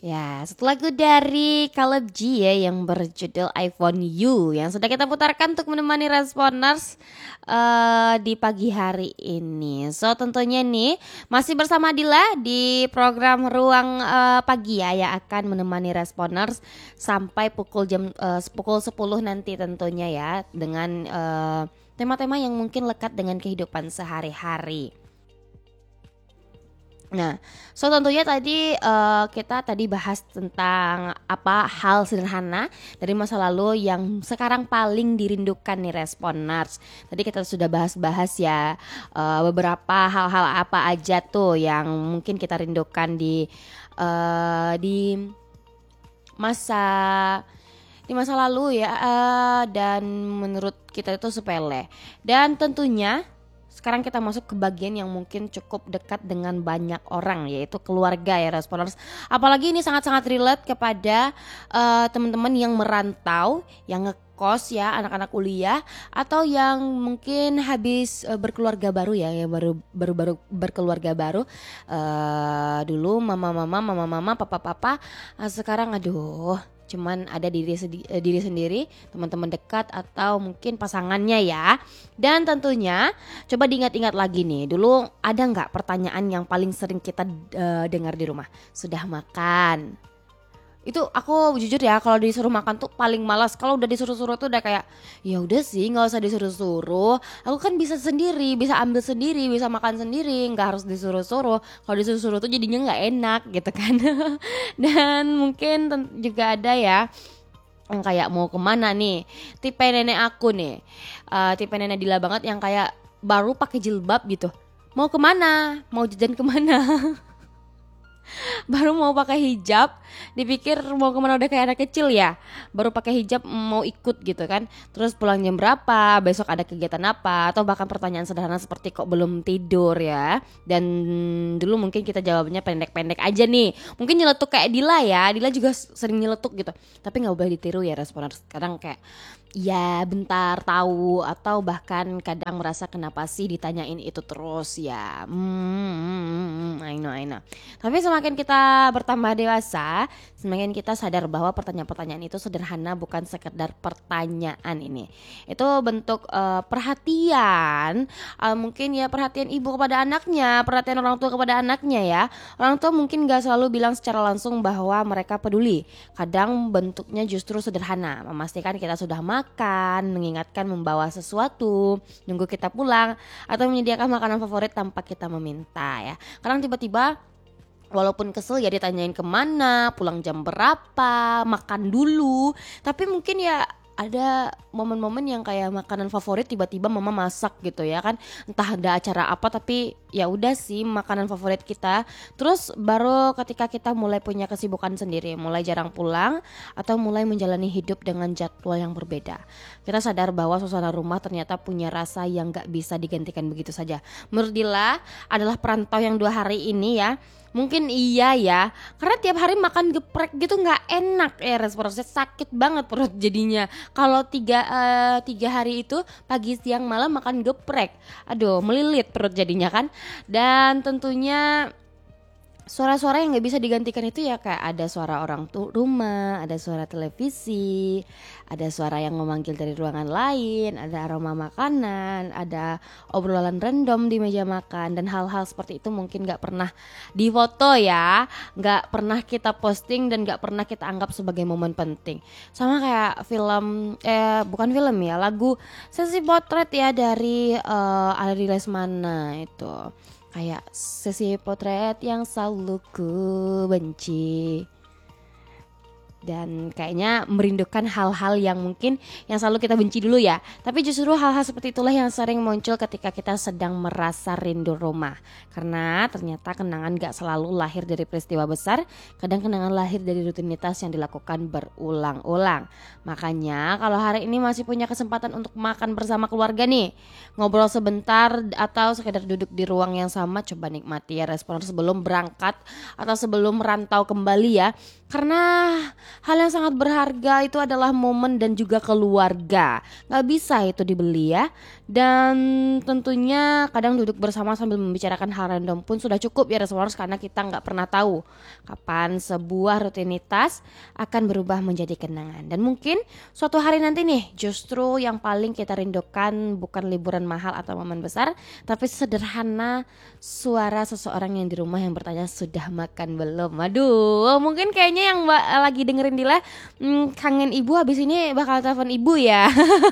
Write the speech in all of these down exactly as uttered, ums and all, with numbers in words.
Ya, satu lagu dari Caleb G ya yang berjudul iPhone You yang sudah kita putarkan untuk menemani responers uh, di pagi hari ini. So tentunya nih masih bersama Dila di program Ruang uh, Pagi ya yang akan menemani responers sampai pukul jam uh, pukul sepuluh nanti tentunya ya dengan uh, tema-tema yang mungkin lekat dengan kehidupan sehari-hari. Nah, so tentunya tadi uh, kita tadi bahas tentang apa hal sederhana dari masa lalu yang sekarang paling dirindukan nih responers. Tadi kita sudah bahas-bahas ya uh, beberapa hal-hal apa aja tuh yang mungkin kita rindukan di uh, di masa di masa lalu ya uh, dan menurut kita itu sepele. Dan tentunya sekarang kita masuk ke bagian yang mungkin cukup dekat dengan banyak orang yaitu keluarga ya responers. Apalagi ini sangat-sangat relate kepada uh, teman-teman yang merantau, yang ngekos ya, anak-anak kuliah atau yang mungkin habis uh, berkeluarga baru ya, yang baru baru baru berkeluarga baru. Uh, dulu mama-mama, mama-mama, papa-papa, uh, sekarang aduh cuman ada diri, sedi- diri sendiri, teman-teman dekat atau mungkin pasangannya ya. Dan tentunya coba diingat-ingat lagi nih, dulu ada nggak pertanyaan yang paling sering kita uh, dengar di rumah? Sudah makan? Itu aku jujur ya kalau disuruh makan tuh paling malas. Kalau udah disuruh-suruh tuh udah kayak ya udah sih nggak usah disuruh-suruh. Aku kan bisa sendiri, bisa ambil sendiri, bisa makan sendiri, nggak harus disuruh-suruh. Kalau disuruh-suruh tuh jadinya nggak enak gitu kan. Dan mungkin juga ada ya yang kayak mau kemana nih, tipe nenek aku nih, uh, tipe nenek Dila banget yang kayak baru pakai jilbab gitu. Mau kemana? Mau jajan kemana? Baru mau pakai hijab dipikir mau kemana udah kayak anak kecil ya, baru pakai hijab mau ikut gitu kan, terus pulang jam berapa, besok ada kegiatan apa, atau bahkan pertanyaan sederhana seperti kok belum tidur ya. Dan dulu mungkin kita jawabnya pendek-pendek aja nih, mungkin nyeletuk kayak Dila ya, Dila juga sering nyeletuk gitu, tapi nggak boleh ditiru ya responer. Sekarang kayak ya bentar tahu, atau bahkan kadang merasa kenapa sih ditanyain itu terus ya. Hmm, I know, I know. Tapi semakin kita bertambah dewasa, semakin kita sadar bahwa pertanyaan-pertanyaan itu sederhana, bukan sekedar pertanyaan ini. Itu bentuk uh, perhatian, uh, mungkin ya perhatian ibu kepada anaknya, perhatian orang tua kepada anaknya ya. Orang tua mungkin gak selalu bilang secara langsung bahwa mereka peduli. Kadang bentuknya justru sederhana, memastikan kita sudah makan, mengingatkan membawa sesuatu, nunggu kita pulang, atau menyediakan makanan favorit tanpa kita meminta ya. Kadang tiba-tiba walaupun kesel ya ditanyain kemana, pulang jam berapa, makan dulu. Tapi mungkin ya ada momen-momen yang kayak makanan favorit tiba-tiba mama masak gitu ya kan, entah ada acara apa, tapi ya udah sih makanan favorit kita. Terus baru ketika kita mulai punya kesibukan sendiri, mulai jarang pulang atau mulai menjalani hidup dengan jadwal yang berbeda, kita sadar bahwa suasana rumah ternyata punya rasa yang gak bisa digantikan begitu saja. Menurut Dila adalah perantau yang dua hari ini ya, mungkin iya ya, karena tiap hari makan geprek gitu nggak enak ya, responnya sakit banget perut jadinya. Kalau tiga uh, tiga hari itu pagi siang malam makan geprek, aduh melilit perut jadinya kan. Dan tentunya suara-suara yang nggak bisa digantikan itu ya kayak ada suara orang tuh rumah, ada suara televisi, ada suara yang memanggil dari ruangan lain, ada aroma makanan, ada obrolan random di meja makan. Dan hal-hal seperti itu mungkin nggak pernah difoto ya, nggak pernah kita posting, dan nggak pernah kita anggap sebagai momen penting. Sama kayak film, eh bukan film ya, lagu Sesi Potret ya dari uh, Ari Lesmana itu. Kayak sesi potret yang selalu ku benci. Dan kayaknya merindukan hal-hal yang mungkin yang selalu kita benci dulu ya. Tapi justru hal-hal seperti itulah yang sering muncul ketika kita sedang merasa rindu rumah. Karena ternyata kenangan gak selalu lahir dari peristiwa besar, kadang kenangan lahir dari rutinitas yang dilakukan berulang-ulang. Makanya kalau hari ini masih punya kesempatan untuk makan bersama keluarga nih, ngobrol sebentar atau sekedar duduk di ruang yang sama, coba nikmati ya respon sebelum berangkat atau sebelum merantau kembali ya. Karena hal yang sangat berharga itu adalah momen dan juga keluarga. Gak bisa itu dibeli ya. Dan tentunya kadang duduk bersama sambil membicarakan hal random pun sudah cukup ya Responers, karena kita nggak pernah tahu kapan sebuah rutinitas akan berubah menjadi kenangan. Dan mungkin suatu hari nanti nih justru yang paling kita rindukan bukan liburan mahal atau momen besar, tapi sederhana suara seseorang yang di rumah yang bertanya sudah makan belum. Aduh, mungkin kayaknya yang mbak lagi dengerin Dila hmm, kangen ibu, habis ini bakal telepon ibu ya.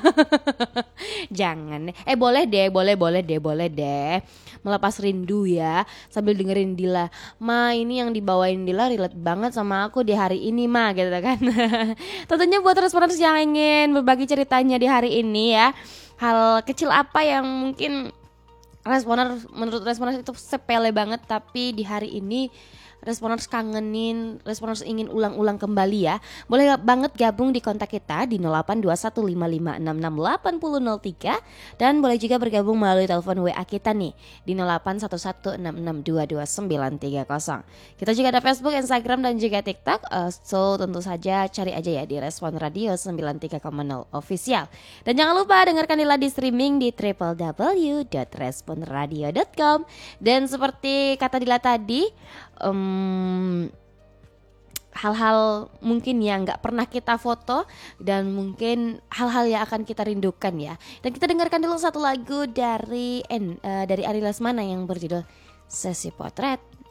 Jangan, eh boleh deh, boleh boleh deh, boleh deh. Melepas rindu ya sambil dengerin Dila. Ma, ini yang dibawain Dila relate banget sama aku di hari ini ma, gitu kan. Tentunya buat Responers yang ingin berbagi ceritanya di hari ini ya, hal kecil apa yang mungkin Responers menurut Responers itu sepele banget, tapi di hari ini Responers kangenin, Responers ingin ulang-ulang kembali ya. Boleh banget gabung di kontak kita di nol delapan dua satu lima lima enam enam delapan nol nol tiga. Dan boleh juga bergabung melalui telepon W A kita nih di nol delapan satu satu enam enam dua dua sembilan tiga nol. Kita juga ada Facebook, Instagram dan juga TikTok, uh, so tentu saja cari aja ya di Respon Radio sembilan tiga koma nol Official. Dan jangan lupa dengarkan Dila di streaming di w w w dot respon radio dot com. Dan seperti kata Dila tadi, um, hal-hal mungkin yang gak pernah kita foto dan mungkin hal-hal yang akan kita rindukan ya. Dan kita dengarkan dulu satu lagu dari uh, dari Ari Lesmana yang berjudul Sesi Potret.